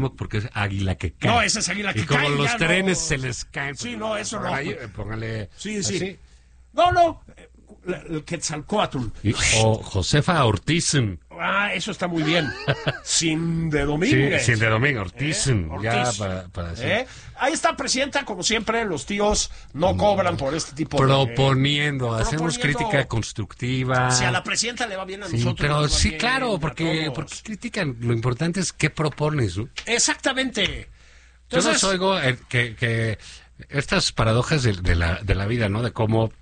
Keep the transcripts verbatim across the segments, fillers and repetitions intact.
porque es águila que cae. No, esa es águila que y como cae. los trenes no... se les caen. Sí, no, eso no. Ahí, póngale. Sí, sí. Así. No, no. El Quetzalcóatl. Y, o Josefa Ortiz. Ah, eso está muy bien. Sin de Domínguez. Sí, sin de Domingo Ortiz. ¿Eh? Ya Ortiz. para, para hacer. ¿Eh? Ahí está, presidenta, como siempre, los tíos no cobran por este tipo proponiendo, de... hacemos proponiendo, crítica constructiva. Si a la presidenta le va bien, a sí, nosotros pero nos va sí, bien, claro, a porque, todos. porque critican. Lo importante es qué propones, ¿no? Exactamente. Entonces, Entonces, yo les oigo eh, que, que estas paradojas de, de, la, de la vida, ¿no? De cómo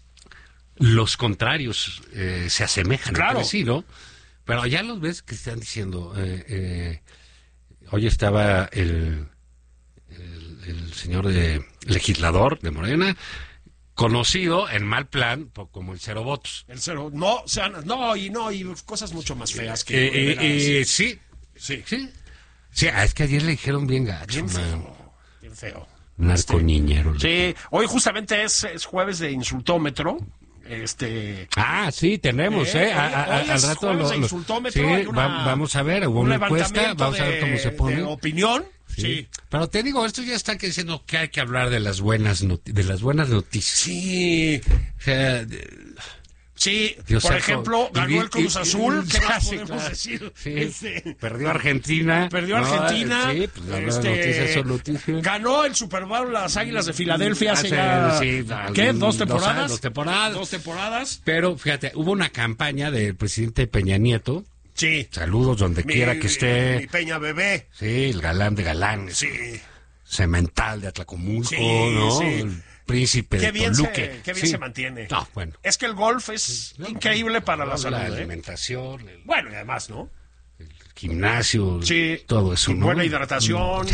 los contrarios eh, se asemejan claro. entre sí, ¿no? Pero ya los ves que están diciendo, eh, eh, hoy estaba el, el, el señor de legislador de Morena, conocido en mal plan por, como el cero votos. El cero, no, o sea, no, y no, y cosas mucho más feas que... Eh, eh, eh, sí, sí, sí. Sí, ah, es que ayer le dijeron bien gacho, bien man. feo, bien feo. Narco Este, niñero. Sí, hoy justamente es, es jueves de insultómetro. Este. Ah, sí, tenemos, ¿eh? eh A, a, hoy al es rato jueves lo, de lo insultómetro, sí, hay una, va, vamos a ver, hubo un una encuesta, levantamiento vamos a ver cómo se pone. de opinión. Sí. Sí. Pero te digo, esto ya está que diciendo que hay que hablar de las buenas noti- de las buenas noticias. Sí. O sea, de- Sí, Dios por santo. ejemplo, Y ganó vi- el Cruz y- Azul, y- ¿qué más sí, podemos claro. decir? Sí. Este, Perdió Argentina. Perdió No, Argentina. sí, pues las buenas este, noticias son noticias. Ganó el Super Bowl las Águilas de Filadelfia hace Hace, ya, sí, ¿qué? algún- ¿Dos dos temporadas? años, dos temporadas. Dos temporadas. Pero fíjate, hubo una campaña del presidente Peña Nieto. Sí. Saludos donde Mi- quiera que esté. Mi Peña Bebé. Sí, el galán de galanes. Sí. Cemental de Atlacomulco, Sí, ¿no? sí. El príncipe Qué de bien, Toluque. se, qué bien Sí. se mantiene. No, bueno. Es que el golf es increíble para la salud. La ¿eh? alimentación, el, Bueno, y además, ¿no? el gimnasio, Sí. todo eso, Y ¿no? buena hidratación.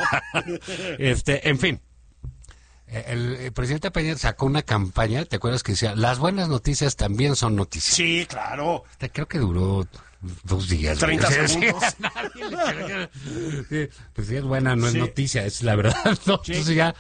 este, en fin. El, el presidente Peña sacó una campaña, ¿te acuerdas que decía, las buenas noticias también son noticias? Sí, claro. Hasta creo que duró dos días. treinta güey. segundos. Sí, nadie le creyó. Sí, pues sí es buena, no es Sí. noticia, es la verdad. ¿no? Sí. Entonces ya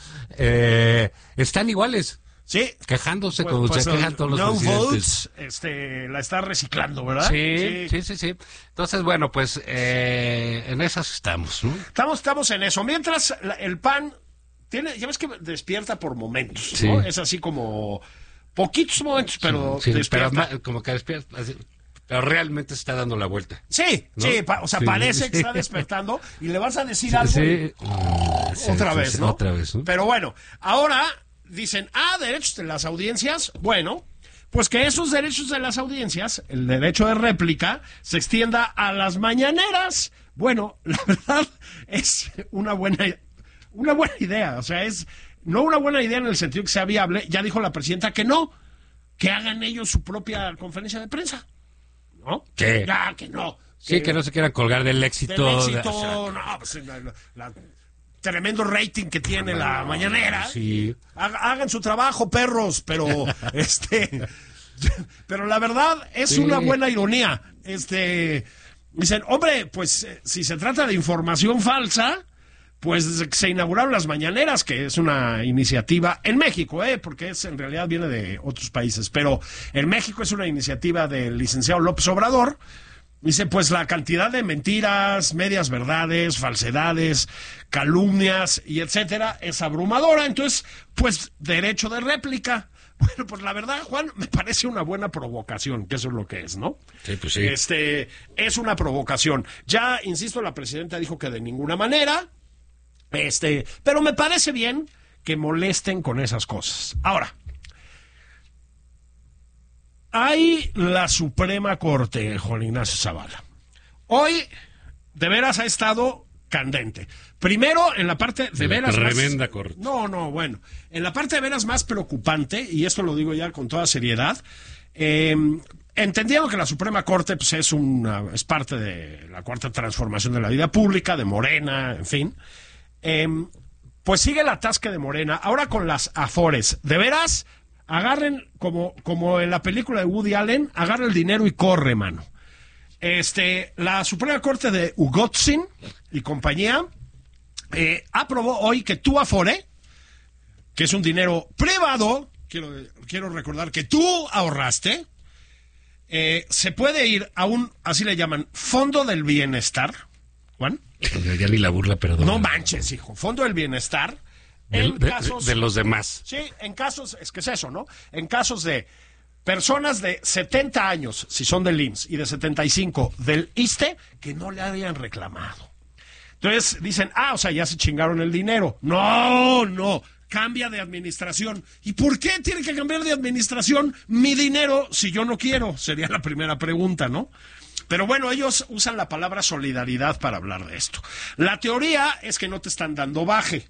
eh, están iguales, Sí. quejándose Pues, como pues, se quejan todos los no presidentes. votes, este, la está reciclando, ¿verdad? Sí, sí, sí, sí. Entonces, bueno, pues eh, en esas estamos, ¿no? Estamos, estamos en eso. Mientras la- el P A N tiene, ya ves que despierta por momentos, Sí. ¿no? Es así como poquitos momentos, pero Sí, despierta. pero ma- como que despierta, así, pero realmente está dando la vuelta. Sí, ¿no? sí, pa- o sea, Sí, parece sí. que está despertando y le vas a decir algo. Sí. Ah, sí, Otra sí, vez, sí, ¿no? Otra vez, ¿no? Pero bueno, ahora dicen, ah, derechos de las audiencias. Bueno, pues que esos derechos de las audiencias, el derecho de réplica, se extienda a las mañaneras. Bueno, la verdad es una buena, una buena idea. O sea, es no una buena idea en el sentido que sea viable. Ya dijo la presidenta que no, que hagan ellos su propia conferencia de prensa. ¿No? ¿Qué? Ya, que no. Sí, que no se quieran colgar del éxito. Del de- éxito, o sea, no, pues la, la- la- tremendo rating que tiene la mañanera. Sí. Ha- Hagan su trabajo, perros, pero este, pero la verdad es Sí. una buena ironía. Este, dicen, hombre, pues eh, si se trata de información falsa, pues desde que se inauguraron las mañaneras, que es una iniciativa en México, eh, porque es en realidad viene de otros países, pero en México es una iniciativa del licenciado López Obrador. Dice, pues la cantidad de mentiras, medias verdades, falsedades, calumnias y etcétera es abrumadora. Entonces, pues derecho de réplica. Bueno, pues la verdad, Juan, me parece una buena provocación, que eso es lo que es, ¿no? Sí, pues sí. Este, es una provocación. Ya, insisto, la presidenta dijo que de ninguna manera, este, pero me parece bien que molesten con esas cosas. Ahora, hay la Suprema Corte, Juan Ignacio Zavala. Hoy, de veras, ha estado candente. Primero, en la parte de La veras tremenda más... corte. No, no, bueno. En la parte de veras más preocupante, y esto lo digo ya con toda seriedad, eh, entendiendo que la Suprema Corte pues, es, una, es parte de la cuarta transformación de la vida pública, de Morena, en fin, eh, pues sigue el atasque de Morena, ahora con las Afores. De veras, agarren, como, como en la película de Woody Allen, agarra el dinero y corre, mano. Este, la Suprema Corte de Ugotzin y compañía eh, aprobó hoy que tu Afore, que es un dinero privado, quiero, quiero recordar que tú ahorraste, eh, se puede ir a un, así le llaman, fondo del bienestar, Juan, Ya ni la burla, perdón. No manches, hijo. Fondo del bienestar. De, en de, casos, de los demás. Sí, en casos, es que es eso, ¿no? En casos de personas de setenta años, si son del I M S S, y de setenta y cinco del ISSSTE, que no le habían reclamado. Entonces dicen, ah, o sea, ya se chingaron el dinero. No, no, cambia de administración. ¿Y por qué tiene que cambiar de administración mi dinero si yo no quiero? Sería la primera pregunta, ¿no? Pero bueno, ellos usan la palabra solidaridad para hablar de esto. La teoría es que no te están dando baje.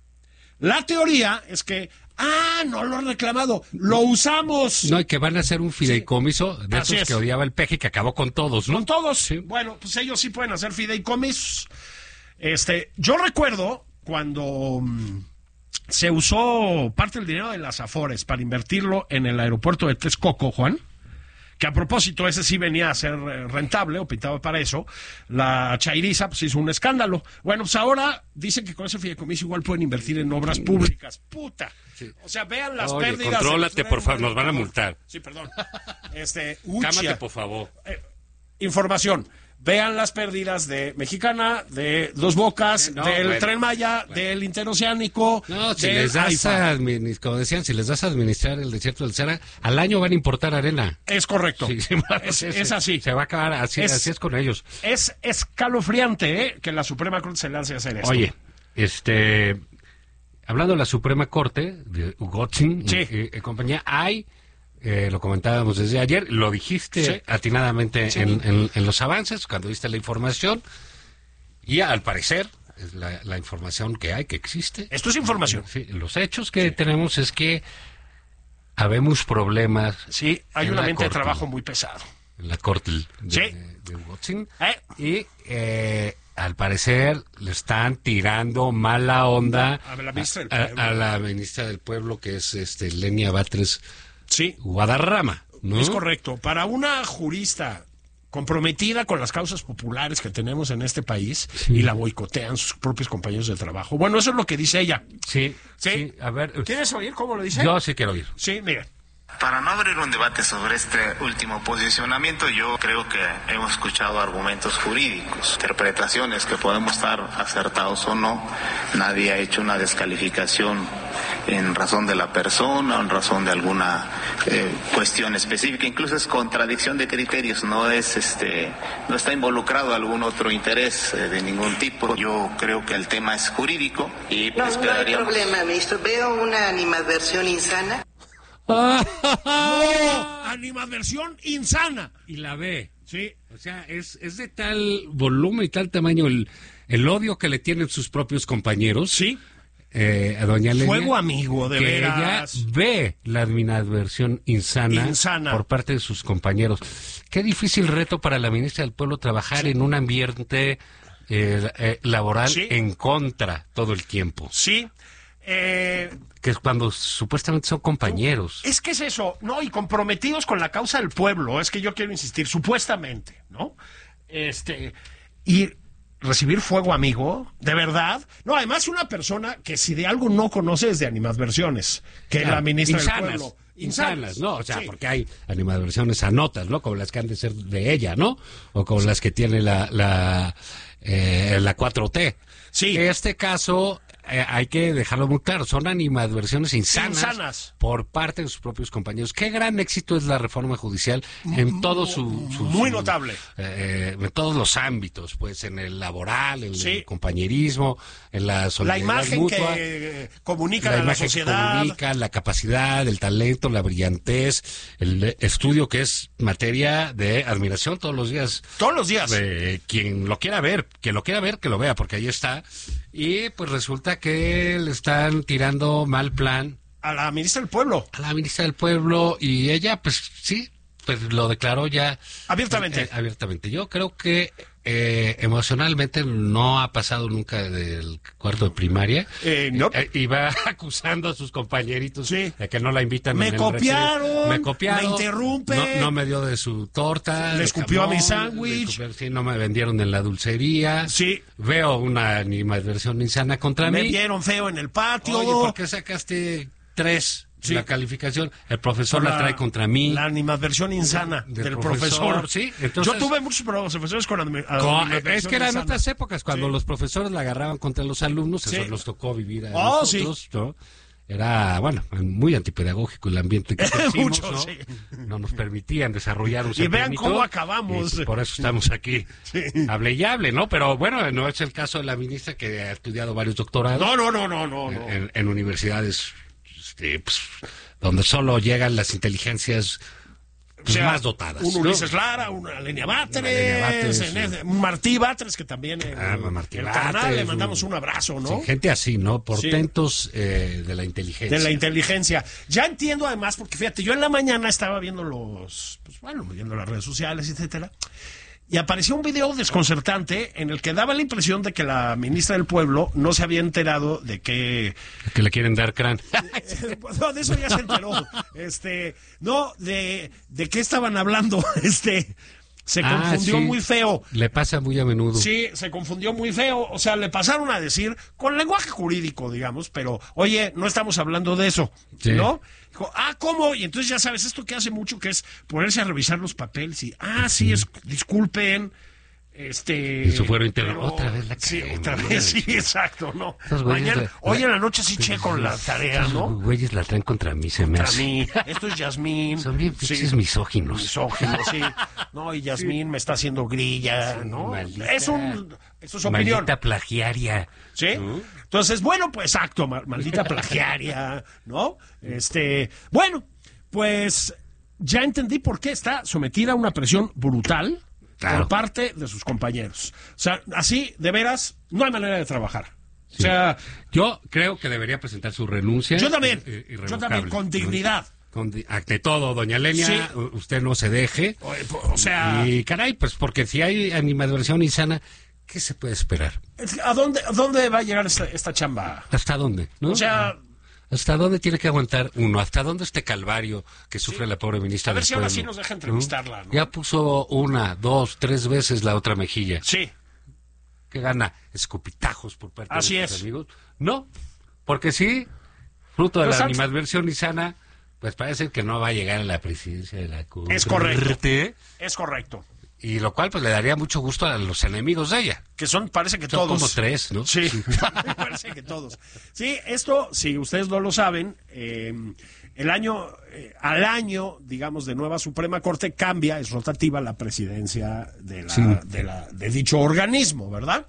La teoría es que, ah, no lo han reclamado, lo usamos. No, y que van a hacer un fideicomiso sí. de Así esos es. que odiaba el peje y que acabó con todos, ¿no? Con todos. Sí. Bueno, pues ellos sí pueden hacer fideicomisos. Este, yo recuerdo cuando mmm, se usó parte del dinero de las Afores para invertirlo en el aeropuerto de Texcoco, Juan, que a propósito ese sí venía a ser rentable o pintaba para eso, la chairiza pues hizo un escándalo. Bueno, pues ahora dicen que con ese fideicomiso igual pueden invertir en obras públicas. ¡Puta! Sí. O sea, vean las Oye, pérdidas. Contrólate, por favor, nos van a multar. Sí, perdón. Este, Uchia. Cámate, por favor. Eh, información. Vean las pérdidas de Mexicana, de Dos Bocas, no, del bueno, Tren Maya, bueno. del Interoceánico. No, si les das a, como decían, si les das a administrar el desierto del Sahara, al año van a importar arena. Es correcto. Sí, sí, es, es, es así. Se va a acabar, así es, así es con ellos. Es escalofriante, ¿eh? Que la Suprema Corte se lance a hacer esto. Oye, este, hablando de la Suprema Corte, de Ugotzin sí. y, y, y compañía, hay... Eh, lo comentábamos desde ayer, lo dijiste sí. atinadamente sí. en, en, en los avances, cuando diste la información, y al parecer, es la, la información que hay, que existe. Esto es información. Sí, los hechos que sí. tenemos es que habemos problemas. Sí, hay un ambiente de trabajo muy pesado. En la corte de, sí. de, de Ugotzin. ¿Eh? Y eh, al parecer le están tirando mala onda a, a, la, ministra del a, a, a la ministra del Pueblo, que es este Lenia Batres. Sí. Guadarrama, ¿no? Es correcto. Para una jurista comprometida con las causas populares que tenemos en este país sí. y la boicotean sus propios compañeros de trabajo. Bueno, eso es lo que dice ella. Sí. Sí. sí. A ver. ¿Quieres oír cómo lo dice? Yo sí quiero oír. Sí, mira. Para no abrir un debate sobre este último posicionamiento, yo creo que hemos escuchado argumentos jurídicos, interpretaciones que podemos estar acertados o no. Nadie ha hecho una descalificación en razón de la persona o en razón de alguna eh, cuestión específica. Incluso es contradicción de criterios, no es este, no está involucrado algún otro interés eh, de ningún tipo. Yo creo que el tema es jurídico y no, esperaríamos... No hay problema, ministro. Veo una animadversión insana. ¡No! Animadversión insana. Y la ve. Sí. O sea, es, es de tal volumen y tal tamaño el, el odio que le tienen sus propios compañeros. Sí. Eh, a doña Lenia, fuego amigo, de que veras. Ella ve la animadversión insana, insana por parte de sus compañeros. Qué difícil reto para la ministra del Pueblo trabajar sí. en un ambiente eh, eh, laboral sí. en contra todo el tiempo. Sí. Eh, que es cuando supuestamente son compañeros. Es que es eso, ¿no? Y comprometidos con la causa del pueblo, es que yo quiero insistir, supuestamente, ¿no? Este, y recibir fuego amigo, ¿de verdad? No, además una persona que si de algo no conoce es de animadversiones, que es la ministra insanas, del Pueblo. Insanas, insanas, ¿no? O sea, sí. porque hay animadversiones a notas, ¿no? Como las que han de ser de ella, ¿no? O como sí. las que tiene la, la, eh, la cuatro T. Sí. En este caso... Eh, hay que dejarlo muy claro, son animadversiones insanas, insanas por parte de sus propios compañeros. Qué gran éxito es la reforma judicial en todo su... su muy su, notable. Eh, en todos los ámbitos, pues en el laboral, en sí. el compañerismo, en la solidaridad La imagen mutua, que comunica la a la imagen sociedad. Que comunica, la capacidad, el talento, la brillantez, el estudio que es materia de admiración todos los días. Todos los días. De quien lo quiera ver, quien lo quiera ver, que lo vea, porque ahí está. Y pues resulta que le están tirando mal plan a la ministra del Pueblo. A la ministra del Pueblo, y ella, pues sí, pues lo declaró ya abiertamente. Eh, abiertamente. Yo creo que eh, emocionalmente no ha pasado nunca del cuarto de primaria. Eh, no. Eh, y va acusando a sus compañeritos sí. de que no la invitan. Me en copiaron, el me copiaron, me interrumpe. No, no me dio de su torta. Le escupió jamón, a mi sándwich. Sí, no me vendieron en la dulcería. Sí. Veo una animadversión insana contra me mí. Me vieron feo en el patio. Oye, ¿por qué sacaste tres? Sí. La calificación, el profesor la, la trae contra mí. La animadversión insana del, del profesor. profesor. Sí, entonces, yo tuve muchos profesores con, anima, con animadversión Es que eran insana. Otras épocas, cuando sí. los profesores la agarraban contra los alumnos, sí. eso nos tocó vivir a oh, nosotros, sí. ¿no? Era, bueno, muy antipedagógico el ambiente que crecimos, Mucho, ¿no? Sí. No nos permitían desarrollar un Y vean cómo acabamos. Y por eso estamos aquí. Sí. Hable y hable, ¿no? Pero bueno, no es el caso de la ministra que ha estudiado varios doctorados. No, no, no, no, no. no. En, en universidades este, pues, donde solo llegan las inteligencias pues, o sea, más dotadas. Un Ulises ¿no? Lara, una Lenia Batres, sí. un Martí Batres, que también en ah, el, el canal le mandamos un, un abrazo, ¿no? Sí, gente así, ¿no? Portentos sí. eh, de la inteligencia. De la inteligencia. Ya entiendo además, porque fíjate, yo en la mañana estaba viendo los, pues bueno, viendo las redes sociales, etcétera, y apareció un video desconcertante en el que daba la impresión de que la ministra del Pueblo no se había enterado de que... Que le quieren dar crán. No, de eso ya se enteró. Este, no, de, de qué estaban hablando. Este, se ah, confundió sí. muy feo. Le pasa muy a menudo. Sí, se confundió muy feo. O sea, le pasaron a decir, con lenguaje jurídico, digamos, pero, oye, no estamos hablando de eso, sí. ¿no? Dijo, ah, ¿cómo? Y entonces ya sabes, esto que hace mucho que es ponerse a revisar los papeles y, ah, sí, es, disculpen, este... Y su fuero interno, otra vez la Sí, otra vez, sí, exacto, ¿no? Mañana, la, hoy en la noche sí checo la tarea, ¿no? Los güeyes la traen contra mí, se contra me hace. mí, esto es Yasmín. Son bien pinches sí. misóginos. Misóginos, sí. No, y Yasmín sí. me está haciendo grilla, sí, ¿no? Maldita, es un... Eso es opinión. Maldita plagiaria. ¿Sí? ¿Mm? Entonces, bueno, pues acto, maldita plagiaria, ¿no? Este, bueno, pues ya entendí por qué está sometida a una presión brutal claro. por parte de sus compañeros. O sea, así, de veras, no hay manera de trabajar. Sí. O sea, yo creo que debería presentar su renuncia. Yo también, yo también, con dignidad. Con, ante todo, doña Lenia, sí. usted no se deje. O, o sea... Y caray, pues porque si hay animadversión insana, ¿qué se puede esperar? ¿A dónde, a dónde va a llegar esta, esta chamba? ¿Hasta dónde? ¿No? O sea... ¿Hasta dónde tiene que aguantar uno? ¿Hasta dónde este calvario que sufre sí. la pobre ministra del Pueblo? A ver si ahora sí nos deja entrevistarla, ¿no? Ya puso una, dos, tres veces la otra mejilla. Sí. ¿Qué gana? ¿Escupitajos por parte Así de sus es. amigos? No, porque sí, fruto de Pero la animadversión insana, pues parece que no va a llegar a la presidencia de la Corte. Es correcto. Es correcto. Y lo cual pues le daría mucho gusto a los enemigos de ella. Que son, parece que son todos. como tres, ¿no? Sí, parece que todos. Sí, esto, si ustedes no lo saben, eh, el año, eh, al año, digamos, de nueva Suprema Corte cambia, es rotativa la presidencia de, la, sí. de, la, de dicho organismo, ¿verdad?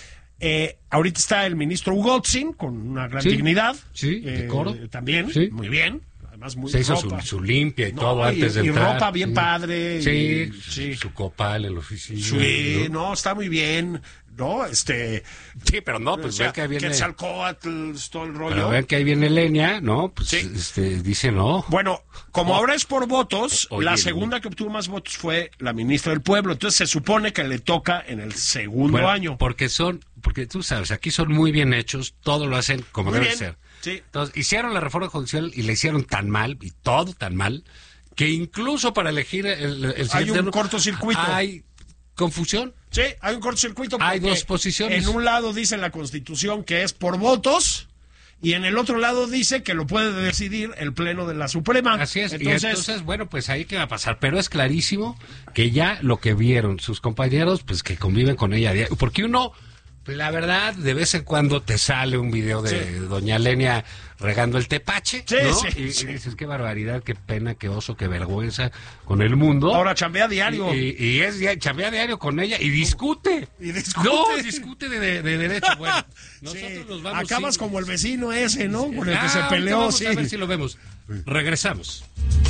Eh, ahorita está el ministro Ugotzin, con una gran sí, dignidad. Sí, eh, decoro. También, sí. muy bien. Muy se hizo su, su limpia y no, todo y, antes de y entrar. Y ropa bien sí. padre. Sí, y, sí, su copal en la oficina. Sí, ¿no? no, está muy bien, ¿no? Este... Sí, pero no, pues o sea, ven que ahí viene... Quetzalcóatl, todo el rollo. Pero ven que ahí viene Lenia, ¿no? Pues sí. este, dice no. Bueno, como oh. ahora es por votos, Oye, la segunda que obtuvo más votos fue la ministra del Pueblo. Entonces se supone que le toca en el segundo bueno, año. Porque son, porque tú sabes, aquí son muy bien hechos, todo lo hacen como muy debe bien. ser. Sí. Entonces, hicieron la reforma judicial y la hicieron tan mal, y todo tan mal, que incluso para elegir el, el hay un cortocircuito. Hay confusión. Sí, hay un cortocircuito. Hay dos posiciones. En un lado dice la Constitución que es por votos, y en el otro lado dice que lo puede decidir el Pleno de la Suprema. Así es. Entonces, y entonces, bueno, pues ahí qué va a pasar. Pero es clarísimo que ya lo que vieron sus compañeros, pues que conviven con ella. Porque uno... La verdad, de vez en cuando te sale un video de sí. doña Lenia regando el tepache, sí, ¿no? Sí, y, sí. y dices, qué barbaridad, qué pena, qué oso, qué vergüenza con el mundo. Ahora chambea diario. Y, y, y es chambea diario con ella y discute. Y discute. No, discute de, de, de derecho. Bueno, nosotros sí. nos vamos... Acabas sin... como el vecino ese, ¿no? Con el ah, que se peleó. Vamos sí. a ver si lo vemos. Regresamos.